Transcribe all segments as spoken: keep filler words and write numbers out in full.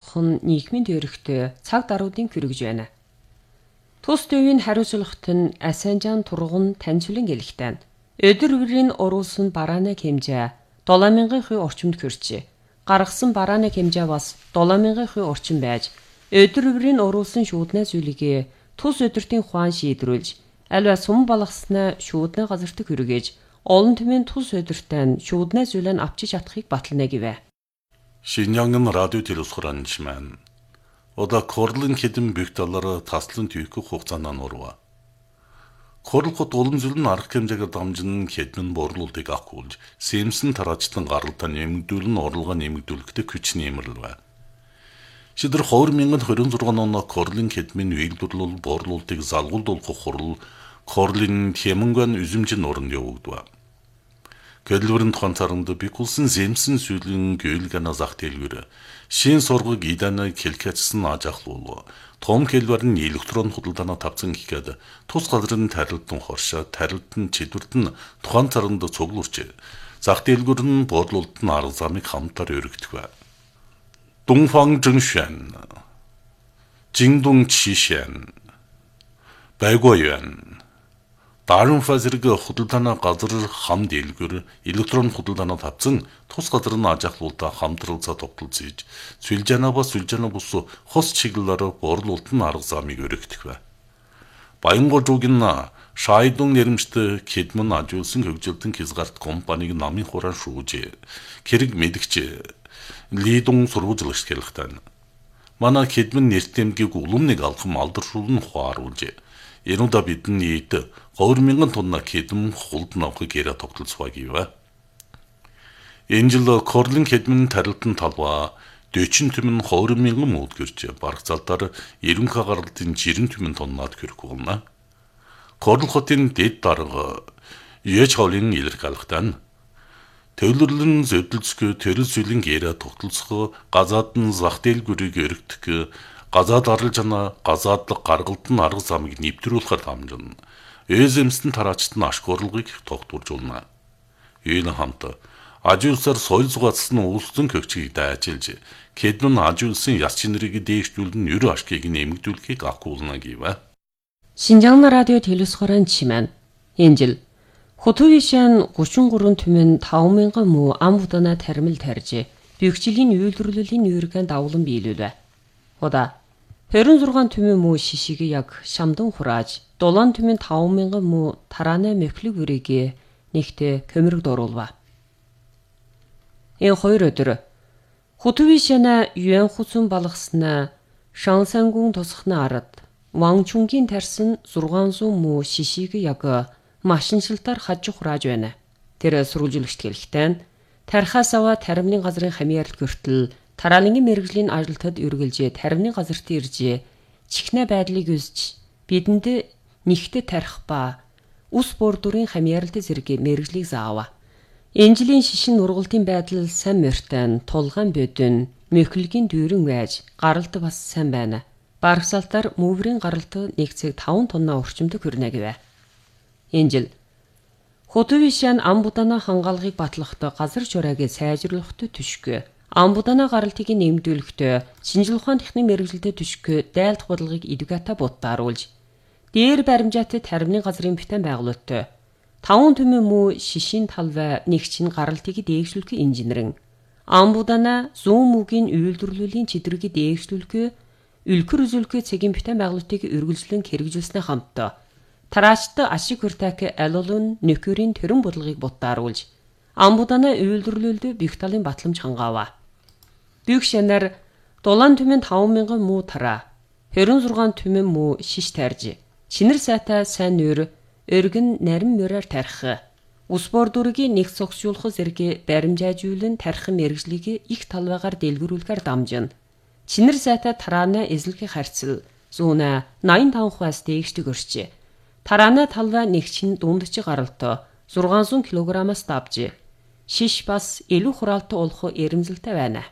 тусгах нь нийгмийн төрөгтэй цаг даруйдын хэрэгж байна. Тус төвийн хариуцлагт нь Асанжаан тургун таньцуулан гэлэгтэн. Өдөр бүрийн оруулсан барааны хэмжээ долоо мянган хувь орчимд хүрчээ. Гаргасан барааны хэмжээ бас долоо мянган хувь орчим байж, өдөр бүрийн оруулсан шүүднээ зүйлгээ тус өдөртийн хуан шийдрүүлж, альва сум балгаснаа шүүднээ газарт хүргээж, олон түмэн тус өдөртөө шүүднээ зүйлэн авчиж чадахыг батална гэвэ. Шинжаангын радио телевизхоранчман ода корлын хэдэн бүх талаар таслан түйхөх хугацаанаа нурва. Корлохот олон зүйл нь арга хэмжээгээр дамжин хэдэн борлуулдыг авахгүйж, сэмсэн тараачтан гаралтаа нэмэгдүүлэн орлогоо нэмэгдүүлэхдээ хүч нэмэрлэв. Шидэр хоёр мянган хорин зургаан оноо корлын хэдмийн үйлдвэрлэл борлуулдыг залгуулдуулах хурал корлын хэмэнгэн үзэмжин оронд явагдав. Кэлвэрэн тухайн царанд бикулсан сэмсэн сүлийн гүйлгэнэ зах дэлгүүр шин сургыг иданыг хэлкэцсэн ажахлуулв. Том кэлвэрэн электрон худалдаанаа тавцан ихэд тус газрын тарилтан хоршоо тарилтан чидвэрдэн тухайн царанд цуглуурч зах дэлгүүр нь борлуулалт нь арга замыг хамтаар өргөдөг. Дунфанг Зэнгшэн, Жингдун Чишэн, Байгоюан, Дарунфа зэрэг худалдаанаа газар хам дэлгүүр электрон худалдаанаа тавцан тус газар нь ажахлуулалтаа хамтралцаа тогтолцож, сүлжаана ба сүлжаана бус хос чиглэлээр борлуулалт нь арга замыг өргөдөг. Баянгор жуугин Шайдун нэрмжтэй Кэдмэн ажуулсан хөгжилтөн хязгаарт компаниг намын хураан шүүж, хэрэг мэдгч Лидун сурвалжлагч хэлэхтэн. Манай Кэдмэн нэртэмгийг уламныг алхам алдаршуулн хуааруулж, энүүда бидний нийт хоёр мянган тонна Кэдмэн хулд навхыг яриа тогтолцваа гэвэ. Энэ жил Корлын Кэдмэн тарилтан талбай дөчин түмэн хоёр мянган мууд гэрч, барах залдаар ерөнхий гаралтын жирэн түмэн тоннаад хүрэх болно. Корл хотын дэд дарга Юэч хавлын илэрх алхтан Төвлөрлөн зөвдөлцгөө төрөл сүлийн яриа тогтолцох газаад нь зах дэлгүүрийг өргөдөх газаад арал жана газаадлах гаргалт нь арга замыг нэвтрүүлэхээр дамжин эзэмсэн тараачт нь ашиг орлогыг тогтворжуулна. Энэ хамт ажуулсаар соёл зугаацсан улсын хөгжгийг дайжилж Кэдмэн ажуулсан яс чинэрийг дээшлүүлэн ерөө ашгийг нэмэгдүүлэхийг ахгуулна гэвэ. Шинжаан радио телевизхорон чимэн энэ жил Хотовишэн гурван гурван түмэн таван мянган муу ам удана таримл тарьж, бэгжлийн үйлдвэрлэлийн үүргэн давлан биелүүлвэ. Ода хорин зургаан түмэн муу шишиг яг шамдан хурааж, долоон түмэн таван мянган муу тарааны мөфлөг үрээгээ нэгтээ көмөрөг доруулва. Энэ хоёр өдөр Хотовишэна юэн хуцун балгаснаа Шансангун тусахны арад Вангчунгийн тарьсан зургаан зуун муу шишиг яг машиншилтаар хаж хурааж байна. Тэр сурвалжлагчд хэлэхдээ тархаас аваа таримны газрын хамьяалт хүртэл тараалангийн мэрэгжлийн ажилтнад үргэлжээ таримны газарт ирж чихнэ байдлыг үзэж бидэнд нэгтэ тарих ба ус бордурын хамьяалт зэрэг мэрэгжлийг зааваа. Энэ жилийн шишин ургалтын байдал сайн мөртөн тулгаан бодон мөхлөгийн дүүрэн байж гаралт бас сайн байна. Барагсалтаар мөврийн гаралт нэг цаг таван тонна орчимд хүрнэ гэвэ. Энэ жил Хотовишэн амбудана хангаалгыг батлахдаа газар жураагээ сайжруулахад түшгэ, амбудана гаралтыг нэмэгдүүлэхдээ шинжлэх ухааны техникийн мэргэжилтэд түшгэ дайлдах бодлогыг эдуката бодтааруулж, дээр баримжаатай таримны газрын битэн байгуулалттай таван түмэн муу шишин талвай нэгчин гаралтыг дээгшүүлэх инженерэн, амбудана зүүн мүгийн үйлдвэрлэлийн чидргийг дээгшүүлэх, үлгэр үзүүлэх цагийн битэн байгуулалтыг үргэлжлэн хэрэгжүүлснээ хамтдаа тараачт ашиг хүртээх алуулын нөхөрийн төрөн бодлогыг бодтааруулж, амбудана үйлдвэрлэлд бүх талын батламж хангааваа. Бүх шанаар долоон түмэн таван мянган муу тараа, хорин зургаан түмэн муу шиш тарьж, чинэр сайтай сайн нүүр, өргөн нарийн мөрөөр тарих, ус бордурыг нэг цогцолжуулах зэрэг баримжаажуулан тарих мэргэжлийг их талбайгаар дэлгэрүүлэхээр дамжин. Чинэр сайтай тарааны эзлэхийг харьцал зүүнэ найман таван хувиас дээшдэг өрчээ. Тарааны талбай нэгчин дундч гаралтай зургаан килограммаас давж, шиш бас илүү хураалтай болох эрэмзэлтэй байна.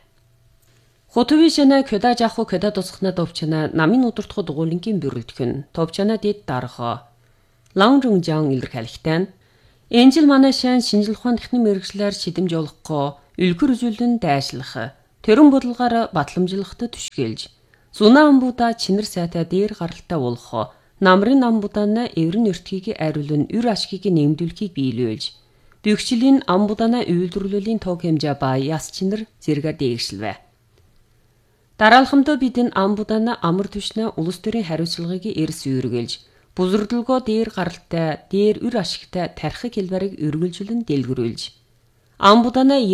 Хотовишэна көда жаху көда тусахна товчана намын удирдах дугуулингийн бүрэлдэхүүн товчана дэд дарга Лаунжунжаан илэрхийлэхдээ энэ жил манай шин шинжлэх ухааны техникийн мэргэжлээр шидэмж олохгүй үлгэр үзүүлэн дайшлах төрөн бодлогоор батламжлахад түшгэлж, зунаа амбуда чинэр сайтай дээр гаралтай болох, намрын амбудаана эврэн өртгийг ариулн үр ашгийг нэмдүүлэхийг биелүүлж, бюгчлийн амбудаана үйлдвэрлэлийн тог хэмжээ ба яс чинэр зэрэгээр дээгшилвэ. Дараалхамдаа бидэн амбудаана амар түвшнэ улс төрийн хариуцлагыг эрс үүргэлж, бузрдлгоо дээр гаралтай, дээр үр ашигтай тархик хэлбэрийг өргөлжүүлэн дэлгэрүүлж, амбудаана